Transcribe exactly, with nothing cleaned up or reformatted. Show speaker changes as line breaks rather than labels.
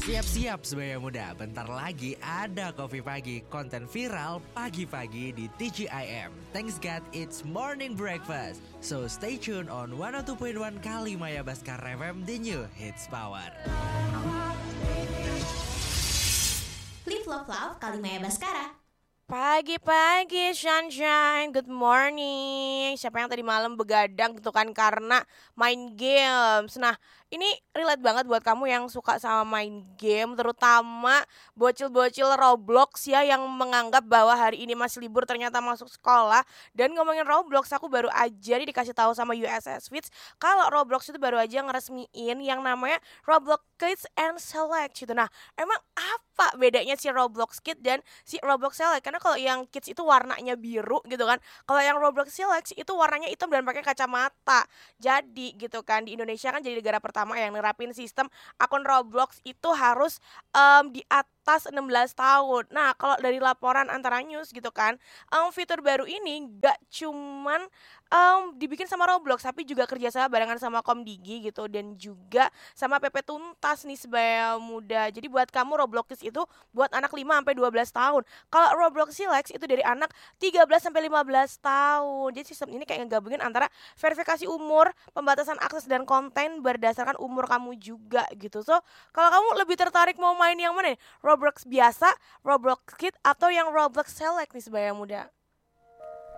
Siap-siap sebaya muda, bentar lagi ada Kopi Pagi, konten viral pagi-pagi di T G I M. Thanks God, it's morning breakfast. So stay tuned on seratus dua koma satu Kalimaya Baskara F M, the new hits power.
Live Love Love Kalimaya Baskara.
Pagi-pagi sunshine, good morning. Siapa yang tadi malam begadang gitu kan karena main games. Nah, ini relate banget buat kamu yang suka sama main game, terutama bocil-bocil Roblox ya yang menganggap bahwa hari ini masih libur ternyata masuk sekolah. Dan ngomongin Roblox, aku baru aja nih dikasih tahu sama U S S Fits kalau Roblox itu baru aja ngeresmiin yang namanya Roblox Kids and Select gitu. Nah, emang apa bedanya si Roblox Kids dan si Roblox Select? Karena kalau yang Kids itu warnanya biru gitu kan, kalau yang Roblox Select itu warnanya hitam dan pakai kacamata. Jadi gitu kan, di Indonesia kan jadi negara pertama yang nerapin sistem akun Roblox itu harus um, di atas enam belas tahun. Nah, kalau dari laporan Antara News gitu kan, um, fitur baru ini gak cuman um, dibikin sama Roblox, tapi juga kerjasama barengan sama Komdigi gitu, dan juga sama P P Tuntas nih sebaya muda. Jadi buat kamu Roblox Kids itu buat anak lima sampai dua belas tahun. Kalau Roblox Select itu dari anak tiga belas sampai lima belas tahun. Jadi sistem ini kayak ngegabungin antara verifikasi umur, pembatasan akses dan konten berdasarkan umur kamu juga gitu. So, kalau kamu lebih tertarik mau main yang mana nih? Roblox biasa, Roblox Kids, atau yang Roblox Select nih sebaya muda?